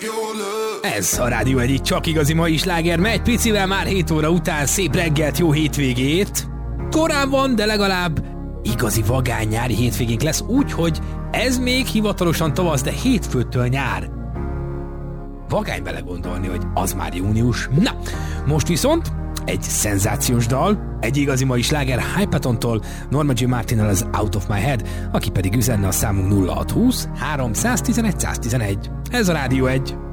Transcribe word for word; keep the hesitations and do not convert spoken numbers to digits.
Ez a Rádió egyik csak igazi mai sláger, megy picivel már hét óra után, szép reggelt, jó hétvégét. Korán van, de legalább igazi vagány nyári hétvégénk lesz, úgyhogy ez még hivatalosan tavasz, de hétfőtől nyár. Vagány belegondolni, hogy az már június. Na, most viszont egy szenzációs dal, egy igazi mai sláger Hypatontól, Norma Jean Martinnal az Out of My Head, aki pedig üzenne a számunk nulla hat húsz három egy egy egy egy. Ez a Rádió egy.